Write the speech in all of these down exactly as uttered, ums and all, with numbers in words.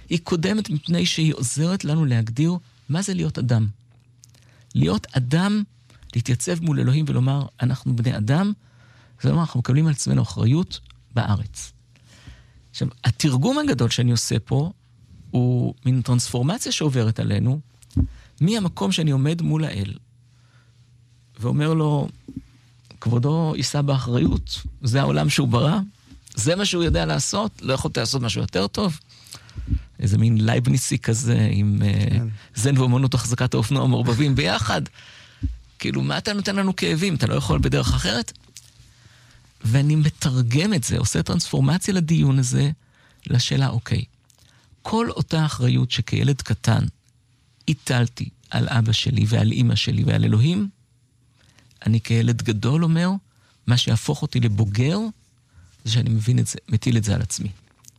היא קודמת מפני שהיא עוזרת לנו להגדיר מה זה להיות אדם. להיות אדם, להתייצב מול אלוהים ולומר, אנחנו בני אדם, זה אומר, אנחנו מקבלים על עצמנו אחריות בארץ. עכשיו, התרגום הגדול שאני עושה פה, הוא מין טרנספורמציה שעוברת עלינו, מהמקום שאני עומד מול האל, ואומר לו, כבודו יישא באחריות, זה העולם שהוא ברא, זה מה שהוא יודע לעשות, לא יכולת לעשות משהו יותר טוב. איזה מין לייבניסי כזה, עם כן. uh, זן ואומנות החזקת האופנוע המורבבים ביחד. כאילו, מה אתה נותן לנו כאבים? אתה לא יכול בדרך אחרת? ואני מתרגם את זה, עושה טרנספורמציה לדיון הזה, לשאלה, אוקיי, כל אותה אחריות שכילד קטן, הטלתי על אבא שלי ועל אמא שלי ועל אלוהים, אני כילד גדול אומר, מה שיהפוך אותי לבוגר, זה שאני מבין את זה, מטיל את זה על עצמי.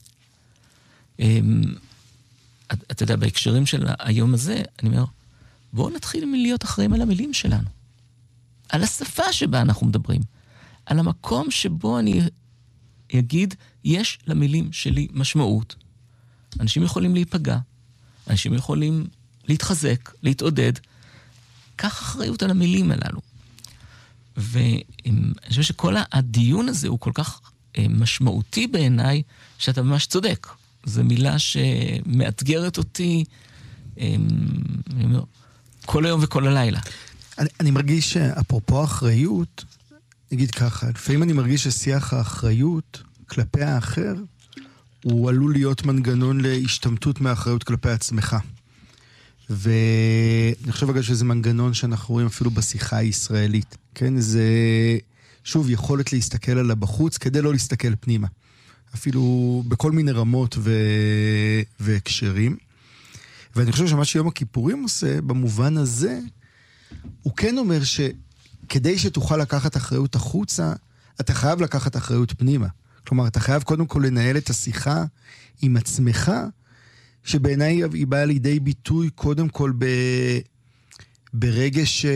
אתה יודע, בהקשרים של היום הזה, אני אומר, בואו נתחיל מלהיות אחראים על המילים שלנו. על השפה שבה אנחנו מדברים. על המקום שבו אני אגיד, יש למילים שלי משמעות. אנשים יכולים להיפגע, אנשים יכולים להתחזק, להתעודד. כך אחריות על המילים הללו. ואני חושב שכל הדיון הזה הוא כל כך משמעותי בעיניי, שאתה ממש צודק. זו מילה שמאתגרת אותי אני אומר, כל היום וכל הלילה. אני, אני מרגיש שאפרופו אחריות, נגיד ככה, לפעמים אני מרגיש ששיח האחריות כלפי האחר, הוא עלול להיות מנגנון להשתמטות מהאחריות כלפי עצמך. ואני חושב אגב שזה מנגנון שאנחנו רואים אפילו בשיחה הישראלית. כן, זה שוב יכולת להסתכל עליו בחוץ כדי לא להסתכל פנימה. אפילו בכל מיני רמות ו... והקשרים. ואני חושב שמה שיום הכיפורים עושה, במובן הזה, הוא כן אומר שכדי שתוכל לקחת אחריות החוצה, אתה חייב לקחת אחריות פנימה. כלומר, אתה חייב קודם כל לנהל את השיחה עם עצמך, שבעיניי היא באה לידי ביטוי קודם כל ב... ברגש ש...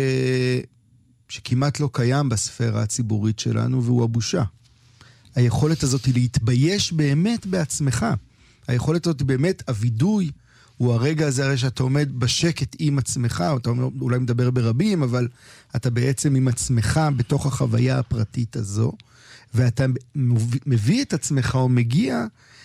שכמעט לא קיים בספירה הציבורית שלנו, והוא הבושה. היכולת הזאת היא להתבייש באמת בעצמך. היכולת הזאת היא באמת, הוידוי, הוא הרגע הזה הרי שאתה עומד בשקט עם עצמך, או אתה אולי מדבר ברבים, אבל אתה בעצם עם עצמך בתוך החוויה הפרטית הזו, ואתה מביא את עצמך או מגיע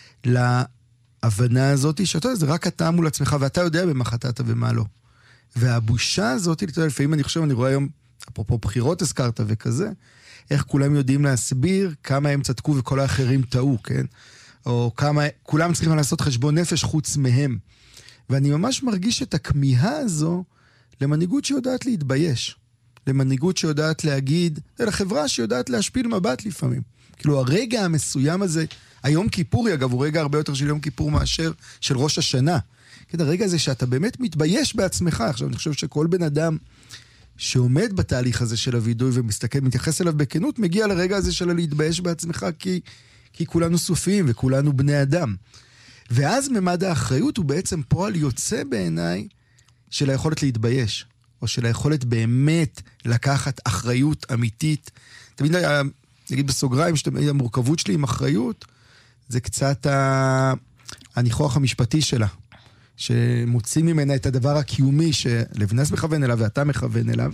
להבנה הזאת, שאתה יודע, זה רק אתה מול עצמך, ואתה יודע במה חטאת ומה לא. והבושה הזאת, לפעמים אני חושב, אני רואה היום, אפרופו בחירות הזכרת וכזה, איך כולם יודעים להסביר כמה הם צדקו וכל האחרים טעו, כן? או כמה, כולם צריכים לעשות חשבון נפש חוץ מהם. ואני ממש מרגיש את הכמיהה הזו למנהיגות שיודעת להתבייש. למנהיגות שיודעת להגיד, לחברה שיודעת להשפיל מבט לפעמים. כאילו הרגע המסוים הזה, היום כיפורי אגב, הוא רגע הרבה יותר של יום כיפור מאשר של ראש השנה. כן, הרגע הזה שאתה באמת מתבייש בעצמך. עכשיו אני חושב שכל בן אדם שעומד בתהליך הזה של הוידוי ומסתכל, מתייחס אליו בכנות, מגיע לרגע הזה של להתבייש בעצמך, כי, כי כולנו סופיים וכולנו בני אדם. ואז ממד האחריות הוא בעצם פועל יוצא בעיניי של היכולת להתבייש, או של היכולת באמת לקחת אחריות אמיתית. תמיד, נגיד בסוגריים, שתמיד המורכבות שלי עם אחריות, זה קצת הניחוח המשפטי שלה. שמוציא ממנה את הדבר הקיומי שלבנס מכוון אליו ואתה מכוון אליו,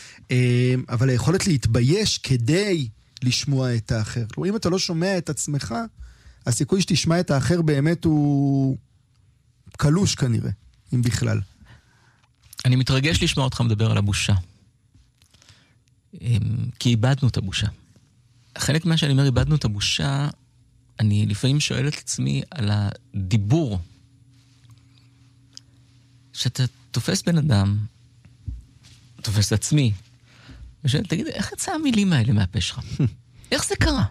אבל היכולת להתבייש כדי לשמוע את האחר. כלומר, אם אתה לא שומע את עצמך, הסיכוי שתשמע את האחר באמת הוא קלוש כנראה, אם בכלל. אני מתרגש לשמוע אותך מדבר על הבושה. כי איבדנו את הבושה. חלק מה שאני אומר, איבדנו את הבושה, אני לפעמים שואל את עצמי על הדיבור, שאתה תופס בן אדם, תופס את עצמי, ושאתה תגיד, איך יצא המילים האלה מהפה שלך? איך זה קרה?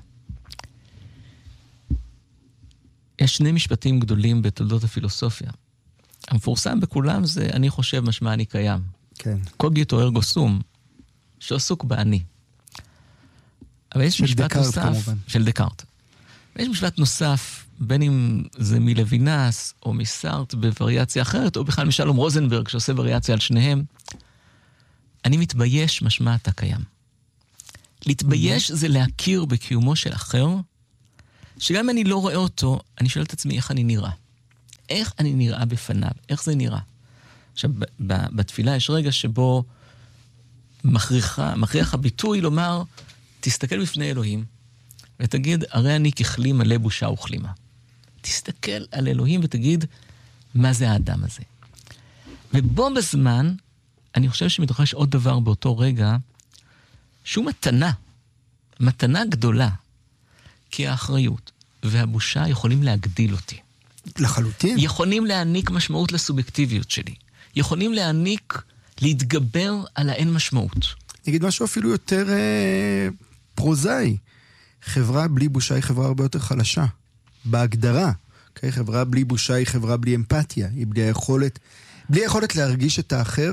יש שני משפטים גדולים בתולדות הפילוסופיה. המפורסם בכולם זה, אני חושב משמע אני קיים. כן. קוגיטו ארגו סום, שעסוק באני. אבל יש משפט נוסף, כמובן. של דקארט. ויש משפט נוסף, בין אם זה מלוינס או מסארט בווריאציה אחרת, או בכלל משלום רוזנברג שעושה וריאציה על שניהם. אני מתבייש משמע אתה קיים. להתבייש זה להכיר בקיומו של אחר, שגם אם אני לא רואה אותו, אני שואל את עצמי איך אני נראה. איך אני נראה בפניו, איך זה נראה. עכשיו, בתפילה יש רגע שבו מכריח, מכריח הביטוי לומר, תסתכל בפני אלוהים, ותגיד, הרי אני ככלי מלא בושה וכלימה. תסתכל על אלוהים ותגיד, מה זה האדם הזה? ובו בזמן, אני חושב שמתרחש עוד דבר באותו רגע, שהוא מתנה, מתנה גדולה, כי האחריות והבושה יכולים להגדיל אותי. לחלוטין. יכולים להעניק משמעות לסובייקטיביות שלי. יכולים להעניק, להתגבר על האין משמעות. נגיד משהו אפילו יותר אה, פרוזאי. חברה בלי בושה היא חברה הרבה יותר חלשה. בהגדרה. Okay? חברה בלי בושה היא חברה בלי אמפתיה. היא בלי היכולת, בלי היכולת להרגיש את האחר.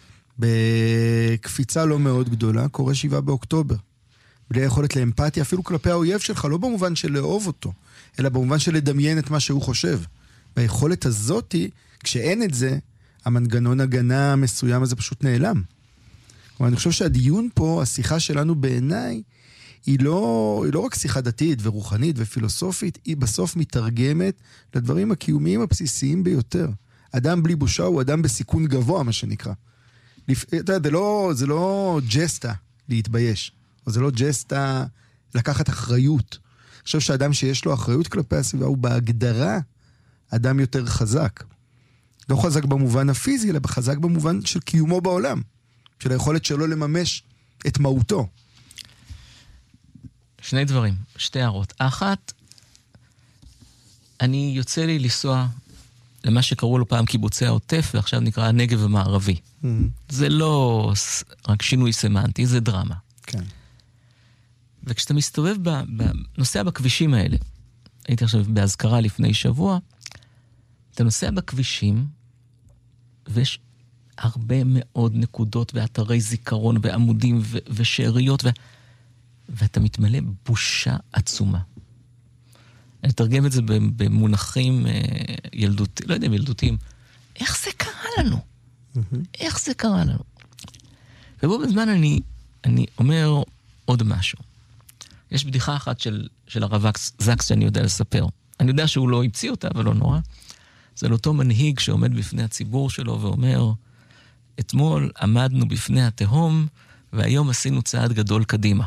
בקפיצה לא מאוד גדולה, קורה שבעה באוקטובר. בלי היכולת לאמפתיה, אפילו כלפי האויב שלך, לא במובן של לאהוב אותו, אלא במובן של לדמיין את מה שהוא חושב. והיכולת הזאת, כשאין את זה, המנגנון הגנה המסוים הזה פשוט נעלם. כלומר, אני חושב שהדיון פה, השיחה שלנו בעיניי, היא לא, היא לא רק שיחה דתית ורוחנית ופילוסופית, היא בסוף מתרגמת לדברים הקיומיים הבסיסיים ביותר. אדם בלי בושה הוא אדם בסיכון גבוה, מה שנקרא. אתה יודע, זה לא, זה לא ג'סטה להתבייש, או זה לא ג'סטה לקחת אחריות. אני חושב שאדם שיש לו אחריות כלפי הסביבה, הוא בהגדרה אדם יותר חזק. לא חזק במובן הפיזי, אלא חזק במובן של קיומו בעולם, של היכולת שלו לממש את מהותו. שני דברים, שתי הערות. האחת, אני יוצא לי לנסוע למה שקראו לו פעם קיבוצי העוטף, ועכשיו נקרא הנגב המערבי. Mm-hmm. זה לא רק שינוי סמנטי, זה דרמה. כן. וכשאתה מסתובב, נוסע בכבישים האלה, הייתי עכשיו בהזכרה לפני שבוע, אתה נוסע בכבישים, ויש הרבה מאוד נקודות, ואתרי זיכרון, ועמודים, ו- ושאריות, ו- ואתה מתמלא בושה עצומה. אני אתרגם את זה במונחים ילדותיים, לא יודע אם ילדותיים, איך זה קרה לנו? Mm-hmm. איך זה קרה לנו? ובו בזמן אני, אני אומר עוד משהו. יש בדיחה אחת של, של הרב זקס שאני יודע לספר. אני יודע שהוא לא המציא אותה, אבל לא נורא. זה לאותו מנהיג שעומד בפני הציבור שלו ואומר, אתמול עמדנו בפני התהום, והיום עשינו צעד גדול קדימה.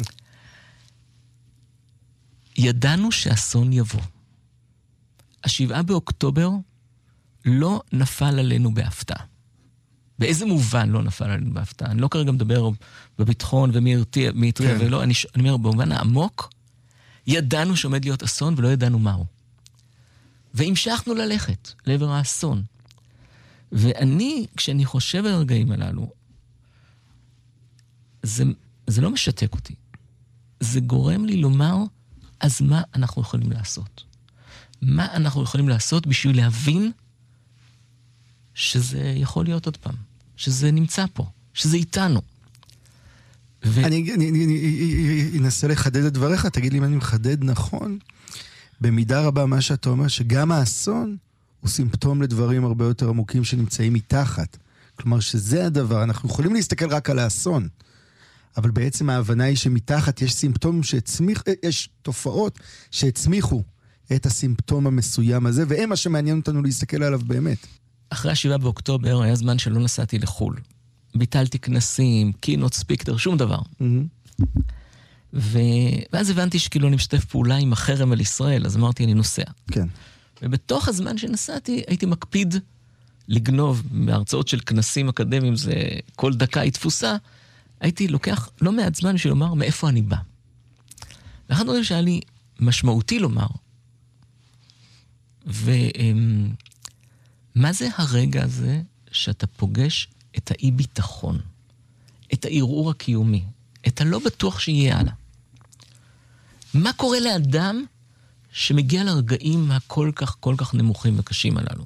ידענו שאסון יבוא. השבעה באוקטובר לא נפל עלינו בהפתעה. באיזה מובן לא נפל עלינו בהפתעה? אני לא כרגע מדבר בביטחון ומי הרתיע, מי התריע כן. ולא, אני, אני אומר, במובן העמוק, ידענו שעומד להיות אסון ולא ידענו מהו. והמשכנו ללכת לעבר האסון. ואני, כשאני חושב על הרגעים הללו, זה, זה לא משתק אותי. זה גורם לי לומר, אז מה אנחנו יכולים לעשות? מה אנחנו יכולים לעשות בשביל להבין שזה יכול להיות עוד פעם, שזה נמצא פה, שזה איתנו. ו... אני, אני, אני, אני אנסה לחדד את דבריך, תגיד לי אם אני מחדד נכון. במידה רבה מה שאתה אומר, שגם האסון הוא סימפטום לדברים הרבה יותר עמוקים שנמצאים מתחת. כלומר שזה הדבר, אנחנו יכולים להסתכל רק על האסון, אבל בעצם ההבנה היא שמתחת יש סימפטומים שהצמיח, יש תופעות שהצמיחו את הסימפטום המסוים הזה, והם מה שמעניין אותנו להסתכל עליו באמת. אחרי השבעה באוקטובר היה זמן שלא נסעתי לחול. ביטלתי כנסים, קינות, ספיקטר, שום דבר. Mm-hmm. ו... ואז הבנתי שכאילו אני משתף פעולה עם החרם על ישראל, אז אמרתי אני נוסע. כן. ובתוך הזמן שנסעתי הייתי מקפיד לגנוב מהרצאות של כנסים אקדמיים, זה כל דקה היא תפוסה, הייתי לוקח לא מעט זמן בשביל לומר מאיפה אני בא. ואחד דברים שהיה לי משמעותי לומר, ומה זה הרגע הזה שאתה פוגש את האי-ביטחון, את הערעור הקיומי, את הלא בטוח שיהיה הלאה. מה קורה לאדם שמגיע לרגעים הכל כך כל כך נמוכים וקשים הללו?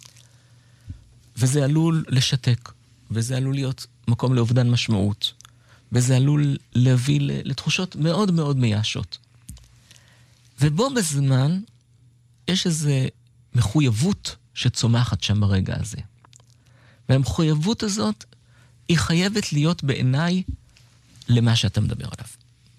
וזה עלול לשתק, וזה עלול להיות מקום לאובדן משמעות, וזה עלול להביא לתחושות מאוד מאוד מייאשות. ובו בזמן יש איזו מחויבות שצומחת שם ברגע הזה. והמחויבות הזאת היא חייבת להיות בעיניי למה שאתה מדבר עליו.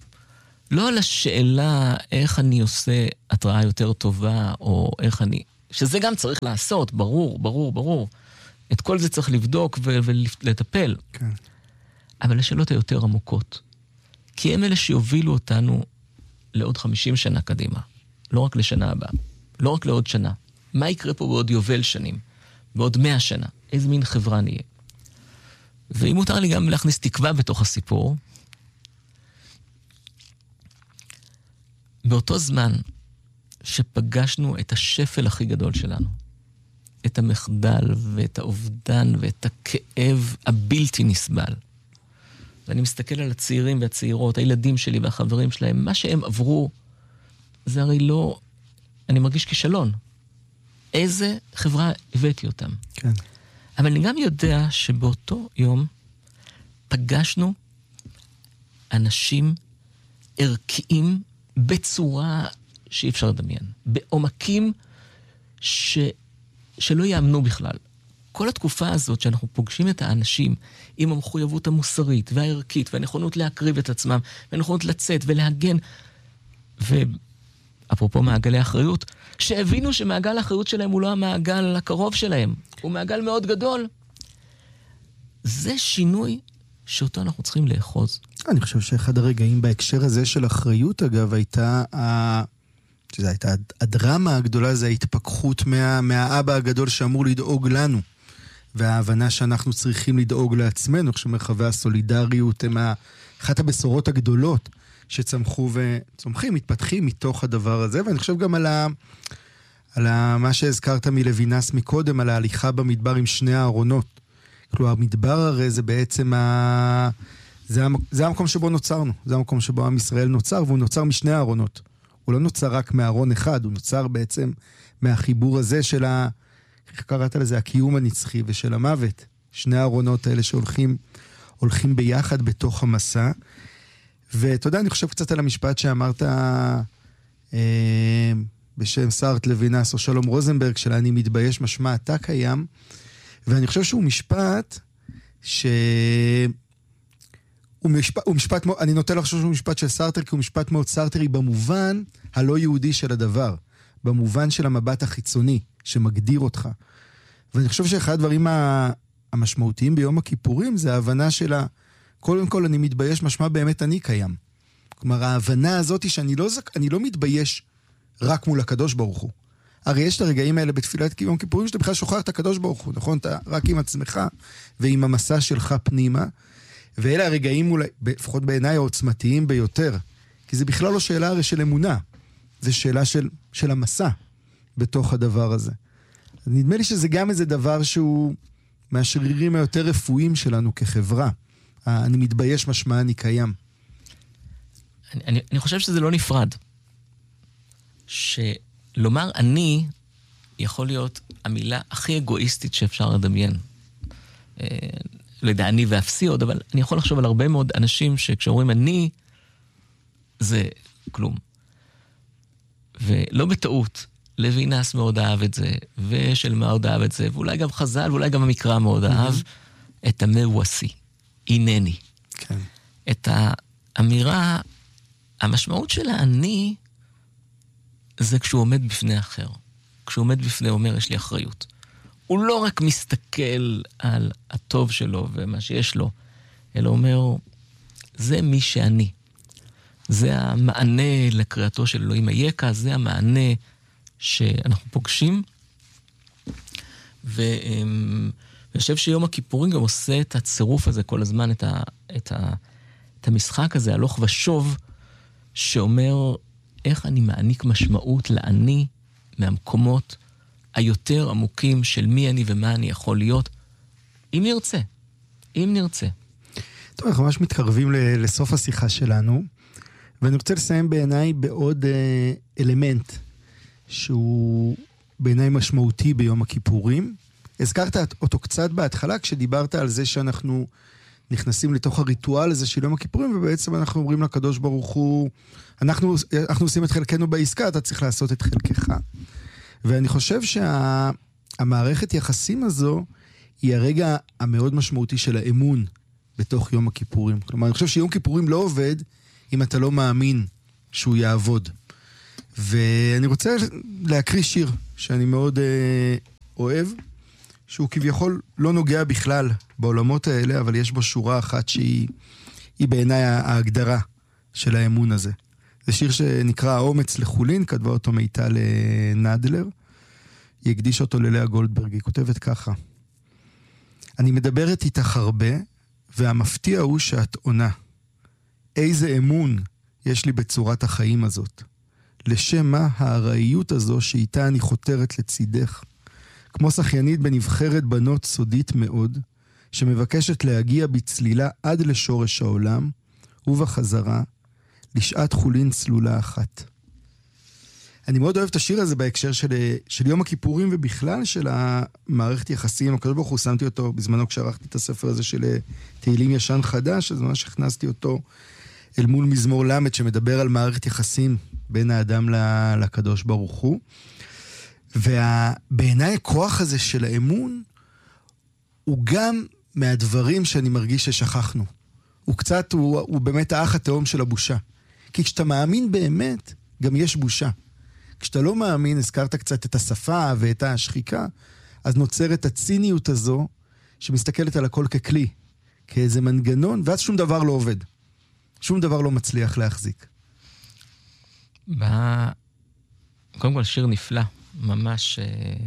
לא על השאלה איך אני עושה התראה יותר טובה, או איך אני... שזה גם צריך לעשות, ברור, ברור, ברור. את כל זה צריך לבדוק ו- ולטפל. כן. אבל השאלות היותר עמוקות. כי הם אלה שיובילו אותנו לעוד חמישים שנה קדימה. לא רק לשנה הבאה. לא רק לעוד שנה. מה יקרה פה בעוד יובל שנים? בעוד מאה שנה? איזה מין חברה נהיה? ואם מותר לי גם להכניס תקווה בתוך הסיפור, באותו זמן שפגשנו את השפל הכי גדול שלנו, את המחדל ואת האובדן ואת הכאב הבלתי נסבל, ואני מסתכל על הצעירים והצעירות, הילדים שלי והחברים שלהם, מה שהם עברו, זה הרי לא, אני מרגיש כישלון. איזה חברה הבאתי אותם. כן. אבל אני גם יודע שבאותו יום פגשנו אנשים ערכיים בצורה שאי אפשר לדמיין. בעומקים ש... שלא יאמנו בכלל. כל התקופה הזאת שאנחנו פוגשים את האנשים עם המחויבות המוסרית והערכית והנכונות להקריב את עצמם והנכונות לצאת ולהגן, ואפרופו מעגלי האחריות, שהבינו שמעגל האחריות שלהם הוא לא המעגל הקרוב שלהם, הוא מעגל מאוד גדול. זה שינוי שאותו אנחנו צריכים לאחוז. אני חושב שאחד הרגעים בהקשר הזה של אחריות, אגב, הייתה ה... שזו הייתה הדרמה הגדולה, זה ההתפכחות מה, מהאבא הגדול שאמור לדאוג לנו, וההבנה שאנחנו צריכים לדאוג לעצמנו. אני חושב שמרחבי הסולידריות הם אחת הבשורות הגדולות שצמחו וצומחים, מתפתחים מתוך הדבר הזה, ואני חושב גם על, ה, על ה, מה שהזכרת מלוינס מקודם, על ההליכה במדבר עם שני הארונות. כלומר, המדבר הרי זה בעצם ה... זה, זה המקום שבו נוצרנו, זה המקום שבו עם ישראל נוצר, והוא נוצר משני הארונות. הוא לא נוצר רק מארון אחד, הוא נוצר בעצם מהחיבור הזה של ה... איך קראת לזה? הקיום הנצחי ושל המוות. שני הארונות האלה שהולכים הולכים ביחד בתוך המסע. ואתה יודע, אני חושב קצת על המשפט שאמרת אה, בשם סארט לוינס או שלום רוזנברג, של אני מתבייש משמע אתה קיים, ואני חושב שהוא משפט ש... הוא משפט, הוא משפט, אני נוטה לחשוב שהוא משפט של סארטר, כי הוא משפט מאוד סארטרי במובן הלא יהודי של הדבר, במובן של המבט החיצוני שמגדיר אותך. ואני חושב שאחד הדברים המשמעותיים ביום הכיפורים זה ההבנה שלה, קודם כל אני מתבייש משמע באמת אני קיים. כלומר, ההבנה הזאת היא שאני לא, אני לא מתבייש רק מול הקדוש ברוך הוא. הרי יש את הרגעים האלה בתפילת יום כיפורים שאתה בכלל שוכח את הקדוש ברוך הוא, נכון? אתה רק עם עצמך ועם המסע שלך פנימה, ואלה הרגעים אולי, לפחות בעיניי העוצמתיים ביותר, כי זה בכלל לא שאלה הרי של אמונה, זה שאלה של, של המסע בתוך הדבר הזה. נדמה לי שזה גם איזה דבר שהוא מהשרירים היותר רפואיים שלנו כחברה. אני מתבייש משמע אני קיים. אני, אני, אני חושב שזה לא נפרד. שלומר אני יכול להיות המילה הכי אגואיסטית שאפשר לדמיין. לא יודע, אני ואפסי עוד, אבל אני יכול לחשוב על הרבה מאוד אנשים שכשאומרים אני, זה כלום. ולא בטעות, לוינס מאוד אהב את זה, ושל מאוד אהב את זה, ואולי גם חז"ל, ואולי גם המקרא מאוד אהב, את המאוסי, אינני. כן. את האמירה, המשמעות של האני, זה כשהוא עומד בפני אחר. כשהוא עומד בפני, הוא אומר, יש לי אחריות. הוא לא רק מסתכל על הטוב שלו ומה שיש לו, אלא אומר, זה מי שאני. זה המענה לקריאתו של אלוהים היקה, זה המענה שאנחנו פוגשים. ואני חושב שיום הכיפורים גם עושה את הצירוף הזה כל הזמן, את, ה, את, ה, את המשחק הזה, הלוך ושוב, שאומר איך אני מעניק משמעות לאני מהמקומות היותר עמוקים של מי אני ומה אני יכול להיות, אם נרצה, אם נרצה. טוב, אנחנו ממש מתקרבים לסוף השיחה שלנו, ואני רוצה לסיים בעיניי בעוד אה, אלמנט, שהוא בעיניי משמעותי ביום הכיפורים. הזכרת אותו קצת בהתחלה, כשדיברת על זה שאנחנו נכנסים לתוך הריטואל הזה של יום הכיפורים, ובעצם אנחנו אומרים לקדוש ברוך הוא, אנחנו, אנחנו עושים את חלקנו בעסקה, אתה צריך לעשות את חלקך. ואני חושב שהמערכת יחסים הזו היא הרגע המאוד משמעותי של האמון בתוך יום הכיפורים. כלומר, אני חושב שיום כיפורים לא עובד אם אתה לא מאמין שהוא יעבוד. ואני רוצה להקריא שיר שאני מאוד אה, אוהב, שהוא כביכול לא נוגע בכלל בעולמות האלה, אבל יש בו שורה אחת שהיא היא בעיניי ההגדרה של האמון הזה. זה שיר שנקרא האומץ לחולין, כתבה אותו מיטל נדלר, היא הקדיש אותו ללאה גולדברג, היא כותבת ככה: אני מדברת איתך הרבה, והמפתיע הוא שאת עונה. איזה אמון יש לי בצורת החיים הזאת. לשם מה הארעיות הזו שאיתה אני חותרת לצידך, כמו שחיינית בנבחרת בנות סודית מאוד, שמבקשת להגיע בצלילה עד לשורש העולם, ובחזרה לשעת חולין צלולה אחת. אני מאוד אוהב את השיר הזה בהקשר של, של יום הכיפורים, ובכלל של המערכת יחסים. הקדוש ברוך הוא, שמתי אותו בזמנו כשערכתי את הספר הזה של תהילים ישן חדש, אז ממש הכנסתי אותו אל מול מזמור למד, שמדבר על מערכת יחסים בין האדם לקדוש ברוך הוא. ובעיניי הכוח הזה של האמון, הוא גם מהדברים שאני מרגיש ששכחנו. הוא קצת, הוא, הוא באמת האח התאום של הבושה. כי כשאתה מאמין באמת, גם יש בושה. כשאתה לא מאמין, הזכרת קצת את השפה ואת השחיקה, אז נוצרת הציניות הזו, שמסתכלת על הכל ככלי, כאיזה מנגנון, ואז שום דבר לא עובד. שום דבר לא מצליח להחזיק. ב... קודם כל, שיר נפלא. ממש אה,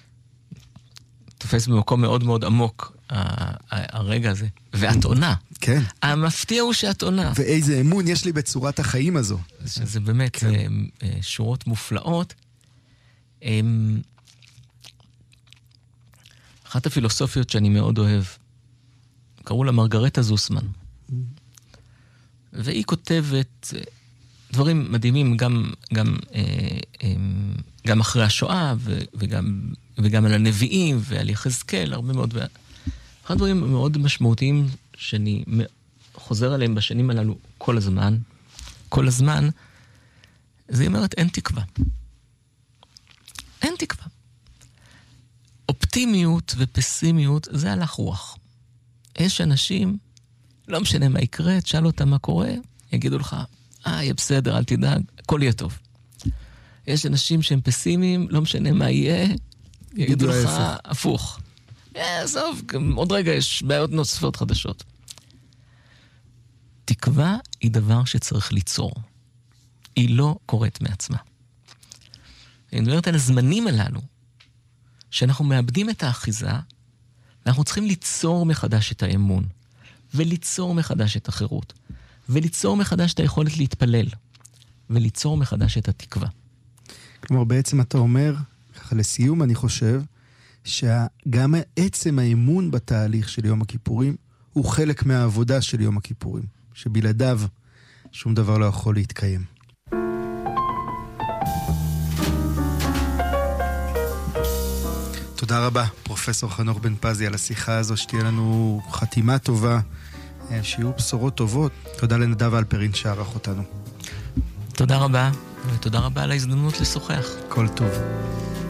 תופס במקום מאוד מאוד עמוק, הרגע הזה. ואת עונה. כן. המפתיע הוא שאת עונה. ואיזה אמון יש לי בצורת החיים הזו. זה באמת כן. שורות מופלאות. אחת הפילוסופיות שאני מאוד אוהב, קראו לה מרגרטה זוסמן. והיא כותבת דברים מדהימים, גם, גם, גם אחרי השואה, וגם, וגם על הנביאים, ועל יחזקאל, הרבה מאוד. אחד הדברים מאוד משמעותיים שאני חוזר עליהם בשנים הללו כל הזמן, כל הזמן, זה היא אומרת, אין תקווה. אין תקווה. אופטימיות ופסימיות, זה הלך רוח. יש אנשים, לא משנה מה יקרה, תשאל אותם מה קורה, יגידו לך, אה, יהיה בסדר, אל תדאג, הכל יהיה טוב. יש אנשים שהם פסימיים, לא משנה מה יהיה, יגידו לך, הפוך. עזוב, עוד רגע יש בעיות נוספות חדשות. תקווה היא דבר שצריך ליצור. היא לא קורית מעצמה. אני מדברת על הזמנים הללו, שאנחנו מאבדים את האחיזה, ואנחנו צריכים ליצור מחדש את האמון, וליצור מחדש את החירות, וליצור מחדש את היכולת להתפלל, וליצור מחדש את התקווה. כלומר, בעצם אתה אומר, ככה לסיום אני חושב, שגם עצם האמון בתהליך של יום הכיפורים, הוא חלק מהעבודה של יום הכיפורים, שבלעדיו שום דבר לא יכול להתקיים. תודה רבה, פרופסור חנוך בן פזי, על השיחה הזו, שתהיה לנו חתימה טובה, שיהיו בשורות טובות. תודה לנדב אלפרין שערך אותנו. תודה רבה, ותודה רבה על ההזדמנות לשוחח. כל טוב.